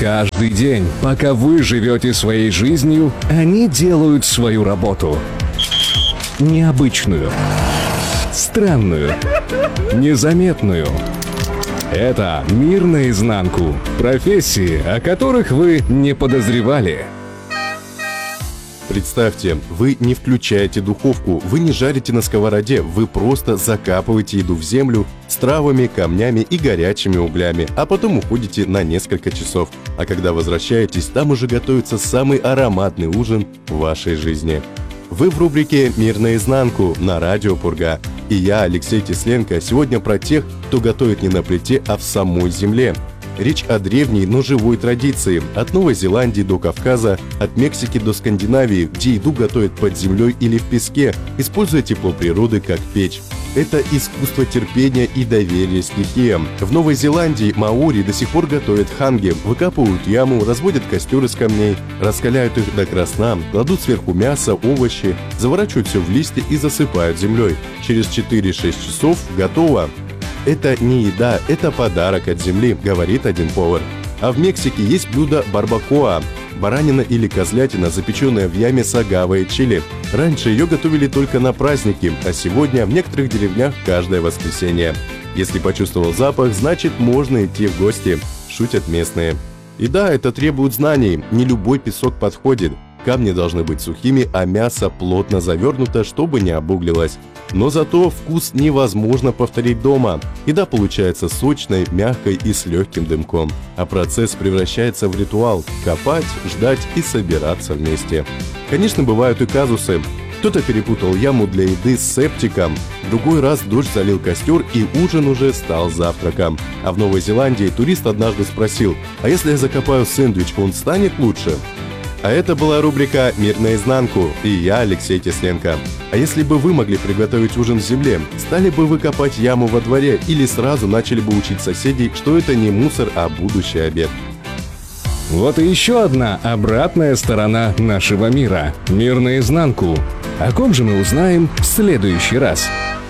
Каждый день, пока вы живете своей жизнью, они делают свою работу. Необычную, странную, незаметную. Это «Мир наизнанку». Профессии, о которых вы не подозревали. Представьте, вы не включаете духовку, вы не жарите на сковороде, вы просто закапываете еду в землю с травами, камнями и горячими углями, а потом уходите на несколько часов. А когда возвращаетесь, там уже готовится самый ароматный ужин в вашей жизни. Вы в рубрике «Мир наизнанку» на радио Пурга. И я, Алексей Тесленко, сегодня про тех, кто готовит не на плите, а в самой земле. Речь о древней, но живой традиции. От Новой Зеландии до Кавказа, от Мексики до Скандинавии, где еду готовят под землей или в песке, используя тепло природы как печь. Это искусство терпения и доверия стихиям. В Новой Зеландии маори до сих пор готовят ханги, выкапывают яму, разводят костер из камней, раскаляют их до красна, кладут сверху мясо, овощи, заворачивают все в листья и засыпают землей. Через 4-6 часов готово. Это не еда, это подарок от земли, говорит один повар. А в Мексике есть блюдо барбакоа – баранина или козлятина, запеченная в яме с агавой и чили. Раньше ее готовили только на праздники, а сегодня в некоторых деревнях каждое воскресенье. Если почувствовал запах, значит можно идти в гости, шутят местные. И да, это требует знаний, не любой песок подходит. Камни должны быть сухими, а мясо плотно завернуто, чтобы не обуглилось. Но зато вкус невозможно повторить дома. Еда получается сочной, мягкой и с легким дымком. А процесс превращается в ритуал – копать, ждать и собираться вместе. Конечно, бывают и казусы. Кто-то перепутал яму для еды с септиком, в другой раз дождь залил костер и ужин уже стал завтраком. А в Новой Зеландии турист однажды спросил: «А если я закопаю сэндвич, он станет лучше?» А это была рубрика «Мир наизнанку» и я, Алексей Тесленко. А если бы вы могли приготовить ужин в земле, стали бы вы копать яму во дворе или сразу начали бы учить соседей, что это не мусор, а будущий обед? Вот и еще одна обратная сторона нашего мира. Мир наизнанку. О ком же мы узнаем в следующий раз?